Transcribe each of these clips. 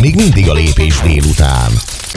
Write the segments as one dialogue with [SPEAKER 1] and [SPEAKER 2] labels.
[SPEAKER 1] még mindig a Lépés délután.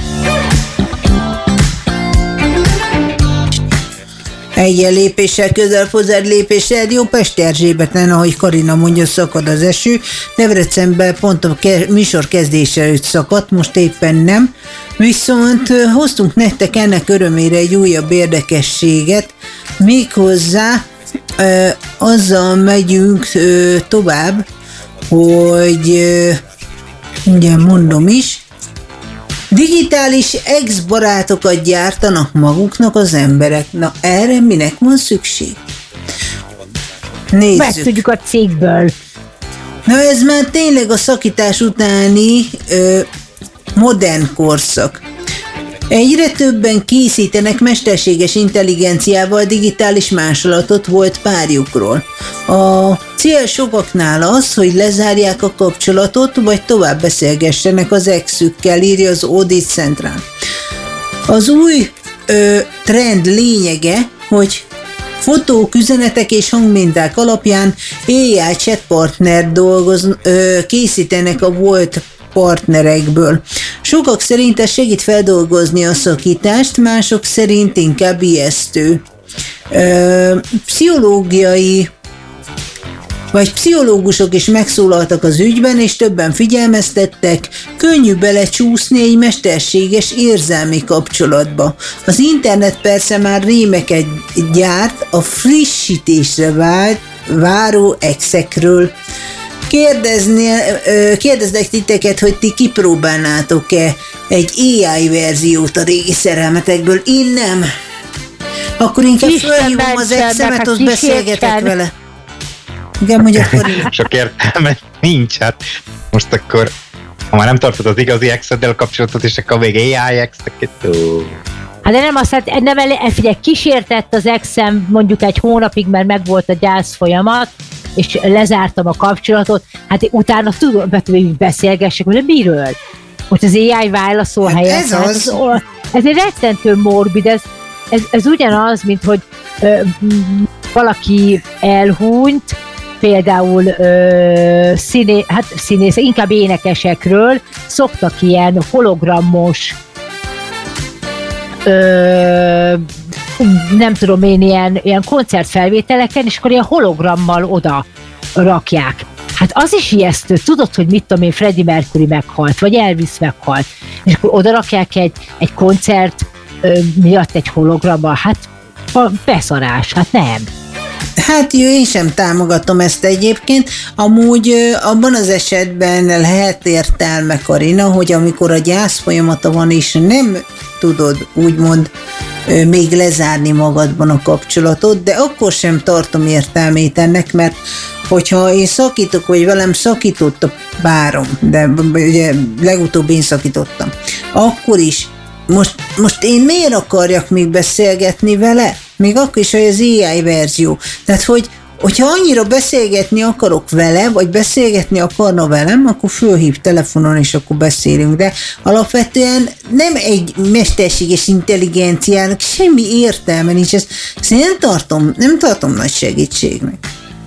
[SPEAKER 2] Egy lépéssel közel hozzád Lépés Rádió, Pest Erzsébeten, ahogy Karina mondja, szakad az eső. Debrecenben pont a műsor kezdése előtt szakadt, most éppen nem. Viszont hoztunk nektek ennek örömére egy újabb érdekességet, méghozzá azzal megyünk tovább, hogy ugye mondom is, digitális ex-barátokat gyártanak maguknak az emberek. Na erre minek van szükség? Nézzük.
[SPEAKER 3] Megtudjuk a cégből.
[SPEAKER 2] Na ez már tényleg a szakítás utáni modern korszak. Egyre többen készítenek mesterséges intelligenciával digitális másolatot volt párjukról. A cél sokaknál az, hogy lezárják a kapcsolatot, vagy tovább beszélgessenek az exükkel, írja az Audit Central. Az új trend lényege, hogy fotók, üzenetek és hangminták alapján AI chat partner készítenek a volt partnerekből. Sokak szerint ez segít feldolgozni a szakítást, mások szerint inkább ijesztő. Pszichológusok is megszólaltak az ügyben, és többen figyelmeztettek, könnyű belecsúszni egy mesterséges érzelmi kapcsolatba. Az internet persze már rémeket gyárt a frissítésre váró exekről. Kérdeznek titeket, hogy ti kipróbálnátok-e egy AI verziót a régi szerelmetekből. Én nem. Akkor inkább felhívom az exemet, ott beszélgetek vele. Igen, mondja Karina.
[SPEAKER 4] Sok értelme nincs, hát most akkor, ha már nem tartod az igazi exeddel kapcsolatot, és akkor még AI exeket.
[SPEAKER 3] Hát de nem azt, hát nem figyelj, kísértett az exem mondjuk egy hónapig, mert megvolt a gyász folyamat, és lezártam a kapcsolatot, hát utána tudom, hogy beszélgessek, de miről? Ott az AI válaszol
[SPEAKER 2] hát
[SPEAKER 3] helyett. Ez egy rettentő morbid, ez ugyanaz, mint hogy valaki elhunyt, például színész, inkább énekesekről szoktak ilyen hologramos nem tudom én, ilyen koncertfelvételeken, és akkor ilyen hologrammal oda rakják. Hát az is ijesztő, tudod, hogy mit tudom én, Freddie Mercury meghalt, vagy Elvis meghalt, és akkor oda rakják egy koncert miatt egy hologrammal, hát beszarás, hát nem.
[SPEAKER 2] Hát jó, én sem támogatom ezt egyébként. Amúgy abban az esetben lehet értelme, Karina, hogy amikor a gyász folyamata van, és nem tudod úgymond még lezárni magadban a kapcsolatot, de akkor sem tartom értelmét ennek, mert hogyha én szakítok, vagy velem szakított a párom, de ugye legutóbb én szakítottam, akkor is most én miért akarjak még beszélgetni vele? Még akkor is, hogy az AI verzió. Tehát, hogyha annyira beszélgetni akarok vele, vagy beszélgetni akarna velem, akkor fölhív telefonon, és akkor beszélünk. De alapvetően nem egy mesterséges intelligenciának semmi értelme nincs. Ezt nem tartom nagy segítségnek.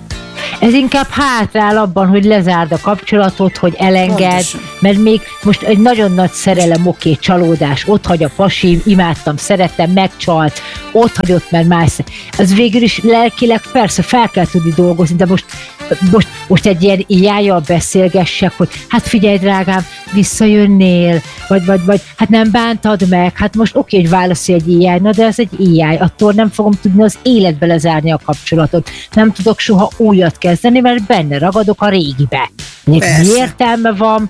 [SPEAKER 3] Ez inkább hátrál abban, hogy lezárd a kapcsolatot, hogy elenged, pontosan. Mert még most egy nagyon nagy szerelem, csalódás, ott hagy a pasi, imádtam, szerettem, megcsalt, ott hagyott, mert más. Az végül is lelkileg persze fel kell tudni dolgozni, de most egy ilyen AI-jal beszélgessek, hogy hát figyelj drágám, visszajönnél, vagy hát nem bántad meg, hát most oké, hogy válaszolj egy AI, na de ez egy AI, attól nem fogom tudni az életbe lezárni a kapcsolatot. Nem tudok soha újat kezdeni, mert benne ragadok a régibe. Mi értelme van?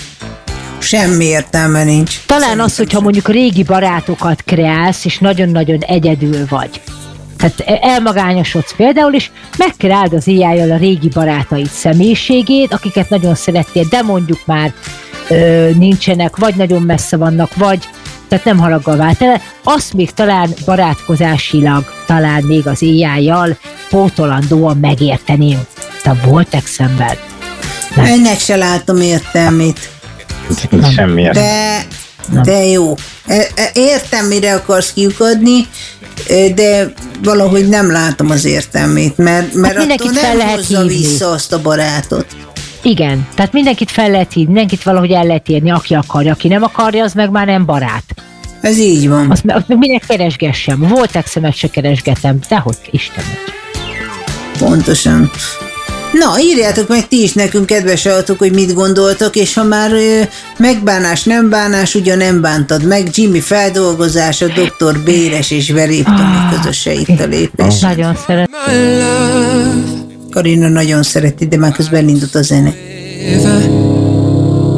[SPEAKER 2] Semmi értelme nincs.
[SPEAKER 3] Talán szerintem az, hogyha mondjuk régi barátokat kreálsz, és nagyon-nagyon egyedül vagy. Tehát elmagányosodsz például, és megkreáld az AI-jal a régi barátaid személyiségét, akiket nagyon szerettél, de mondjuk már nincsenek, vagy nagyon messze vannak, vagy tehát nem haraggal vált el. Azt még talán barátkozásilag, talán még az AI-jal pótolandóan megérteném. De volt exemben.
[SPEAKER 2] Ennek se látom értelmét.
[SPEAKER 4] Semmi
[SPEAKER 2] de jó. Értem, mire akarsz kiukadni, de valahogy nem látom az értelmét, mert
[SPEAKER 3] hát
[SPEAKER 2] attól nem hozza vissza azt a barátot.
[SPEAKER 3] Igen, tehát mindenkit fel lehet hívni, mindenkit valahogy el lehet érni, aki akarja, aki nem akarja, az meg már nem barát.
[SPEAKER 2] Ez így van.
[SPEAKER 3] Azt meg minek keresgessem. Volt exemet se keresgetem, dehogy Istenem.
[SPEAKER 2] Pontosan. Na, írjátok meg ti is nekünk, kedves hallgatók, hogy mit gondoltak, és ha már megbánás, nem bánás, ugye nem bántad meg, Jimmy feldolgozása, Dr. Béres és Veréptomi közöse itt a lépés.
[SPEAKER 3] Nagyon szeret.
[SPEAKER 2] Karina nagyon szereti, de már közben elindult a zene.